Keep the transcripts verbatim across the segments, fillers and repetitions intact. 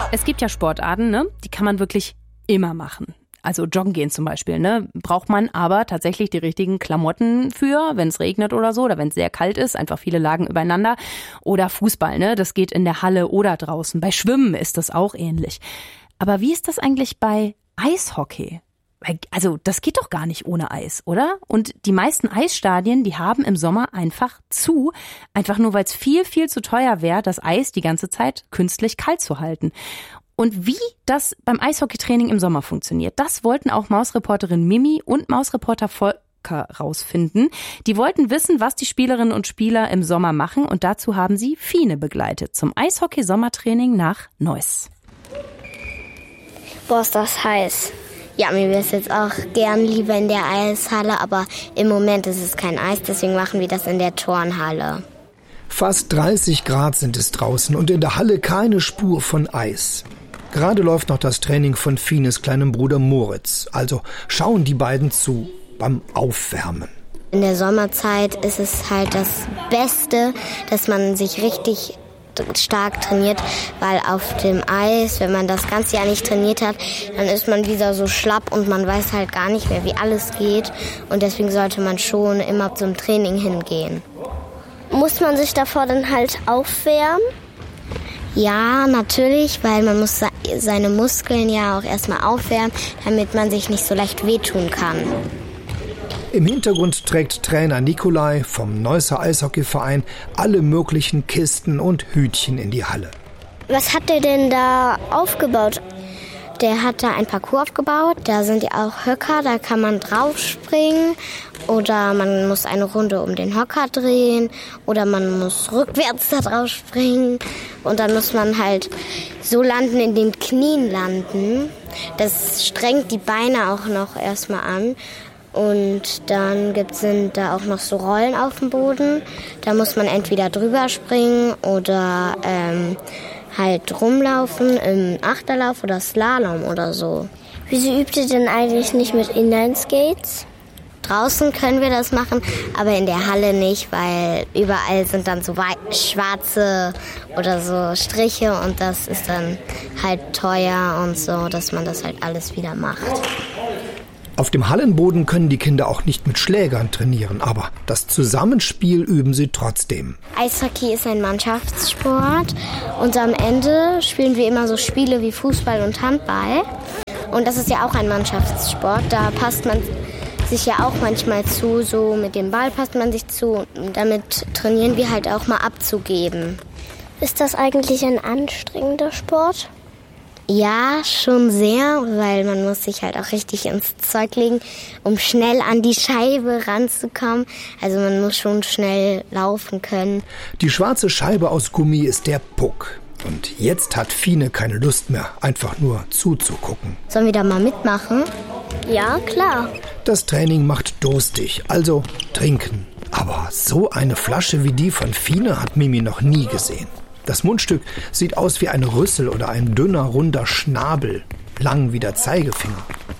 Es gibt ja Sportarten, ne? Die kann man wirklich immer machen. Also joggen gehen zum Beispiel, ne? Braucht man aber tatsächlich die richtigen Klamotten für, wenn es regnet oder so, oder wenn es sehr kalt ist, einfach viele Lagen übereinander. Oder Fußball, ne? Das geht in der Halle oder draußen. Bei Schwimmen ist das auch ähnlich. Aber wie ist das eigentlich bei Eishockey? Also das geht doch gar nicht ohne Eis, oder? Und die meisten Eisstadien, die haben im Sommer einfach zu, einfach nur weil es viel, viel zu teuer wäre, das Eis die ganze Zeit künstlich kalt zu halten. Und wie das beim Eishockeytraining im Sommer funktioniert, das wollten auch Mausreporterin Mimi und Mausreporter Volker rausfinden. Die wollten wissen, was die Spielerinnen und Spieler im Sommer machen, und dazu haben sie Fine begleitet zum Eishockey-Sommertraining nach Neuss. Boah, ist das heiß. Ja, mir wäre es jetzt auch gern lieber in der Eishalle, aber im Moment ist es kein Eis, deswegen machen wir das in der Turnhalle. Fast dreißig Grad sind es draußen und in der Halle keine Spur von Eis. Gerade läuft noch das Training von Fines kleinem Bruder Moritz. Also schauen die beiden zu beim Aufwärmen. In der Sommerzeit ist es halt das Beste, dass man sich richtig stark trainiert, weil auf dem Eis, wenn man das ganze Jahr nicht trainiert hat, dann ist man wieder so schlapp und man weiß halt gar nicht mehr, wie alles geht. Und deswegen sollte man schon immer zum Training hingehen. Muss man sich davor dann halt aufwärmen? Ja, natürlich, weil man muss seine Muskeln ja auch erstmal aufwärmen, damit man sich nicht so leicht wehtun kann. Im Hintergrund trägt Trainer Nikolai vom Neusser Eishockeyverein alle möglichen Kisten und Hütchen in die Halle. Was hat der denn da aufgebaut? Der hat da ein Parcours aufgebaut, da sind ja auch Höcker, da kann man draufspringen oder man muss eine Runde um den Hocker drehen oder man muss rückwärts da drauf springen und dann muss man halt so landen, in den Knien landen. Das strengt die Beine auch noch erstmal an. Und dann gibt, sind da auch noch so Rollen auf dem Boden. Da muss man entweder drüber springen oder ähm, halt rumlaufen im Achterlauf oder Slalom oder so. Wieso übt ihr denn eigentlich nicht mit Inline-Skates? Draußen können wir das machen, aber in der Halle nicht, weil überall sind dann so schwarze oder so Striche und das ist dann halt teuer und so, dass man das halt alles wieder macht. Auf dem Hallenboden können die Kinder auch nicht mit Schlägern trainieren, aber das Zusammenspiel üben sie trotzdem. Eishockey ist ein Mannschaftssport und am Ende spielen wir immer so Spiele wie Fußball und Handball. Und das ist ja auch ein Mannschaftssport, da passt man sich ja auch manchmal zu, so mit dem Ball passt man sich zu. Und damit trainieren wir halt auch mal abzugeben. Ist das eigentlich ein anstrengender Sport? Ja, schon sehr, weil man muss sich halt auch richtig ins Zeug legen, um schnell an die Scheibe ranzukommen. Also man muss schon schnell laufen können. Die schwarze Scheibe aus Gummi ist der Puck. Und jetzt hat Fine keine Lust mehr, einfach nur zuzugucken. Sollen wir da mal mitmachen? Ja, klar. Das Training macht durstig, also trinken. Aber so eine Flasche wie die von Fine hat Mimi noch nie gesehen. Das Mundstück sieht aus wie ein Rüssel oder ein dünner, runder Schnabel, lang wie der Zeigefinger.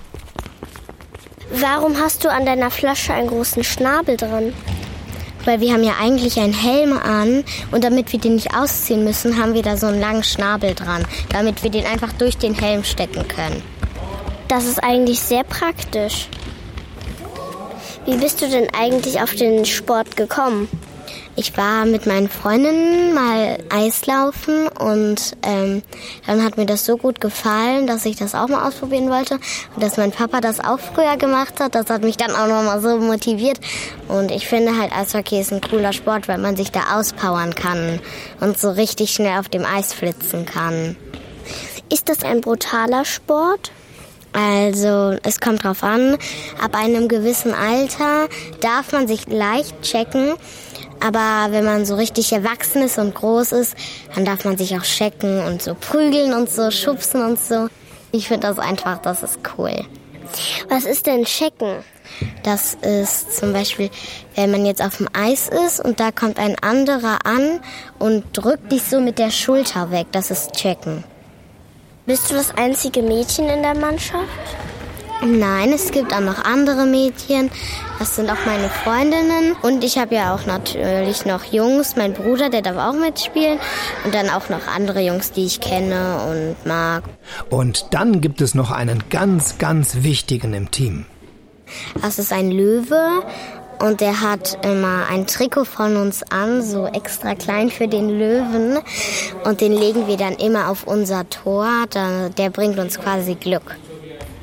Warum hast du an deiner Flasche einen großen Schnabel dran? Weil wir haben ja eigentlich einen Helm an und damit wir den nicht ausziehen müssen, haben wir da so einen langen Schnabel dran, damit wir den einfach durch den Helm stecken können. Das ist eigentlich sehr praktisch. Wie bist du denn eigentlich auf den Sport gekommen? Ich war mit meinen Freundinnen mal Eislaufen und ähm, dann hat mir das so gut gefallen, dass ich das auch mal ausprobieren wollte. Und dass mein Papa das auch früher gemacht hat, das hat mich dann auch noch mal so motiviert. Und ich finde halt, Eishockey ist ein cooler Sport, weil man sich da auspowern kann und so richtig schnell auf dem Eis flitzen kann. Ist das ein brutaler Sport? Also, es kommt drauf an, ab einem gewissen Alter darf man sich leicht checken. Aber wenn man so richtig erwachsen ist und groß ist, dann darf man sich auch checken und so prügeln und so schubsen und so. Ich finde das einfach, das ist cool. Was ist denn checken? Das ist zum Beispiel, wenn man jetzt auf dem Eis ist und da kommt ein anderer an und drückt dich so mit der Schulter weg. Das ist checken. Bist du das einzige Mädchen in der Mannschaft? Nein, es gibt auch noch andere Mädchen. Das sind auch meine Freundinnen. Und ich habe ja auch natürlich noch Jungs. Mein Bruder, der darf auch mitspielen. Und dann auch noch andere Jungs, die ich kenne und mag. Und dann gibt es noch einen ganz, ganz wichtigen im Team. Das ist ein Löwe. Und der hat immer ein Trikot von uns an, so extra klein für den Löwen. Und den legen wir dann immer auf unser Tor. Der bringt uns quasi Glück.